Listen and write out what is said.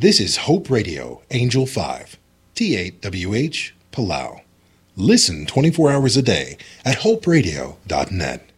This is Hope Radio, Angel 5, T8WH, Palau. Listen 24 hours a day at hoperadio.net.